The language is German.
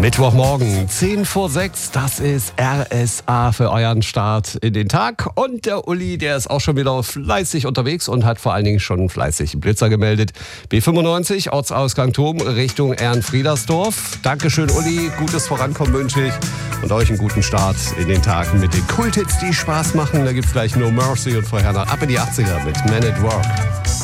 Mittwochmorgen, 10 vor 6, das ist RSA für euren Start in den Tag. Und der Uli, der ist auch schon wieder fleißig unterwegs und hat vor allen Dingen schon fleißig einen Blitzer gemeldet. B95, Ortsausgang Turm, Richtung Ehrenfriedersdorf. Dankeschön, Uli, gutes Vorankommen wünsche ich. Und euch einen guten Start in den Tag mit den Kulthits, die Spaß machen. Da gibt's gleich No Mercy und vorher noch ab in die 80er mit Man at Work.